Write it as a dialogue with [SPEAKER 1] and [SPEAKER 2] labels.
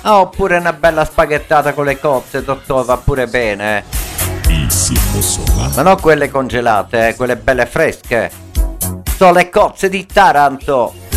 [SPEAKER 1] Ah, oppure una bella spaghettata con le cozze, dottore, va pure bene. Ma non quelle congelate, quelle belle fresche. Sono le cozze di Taranto.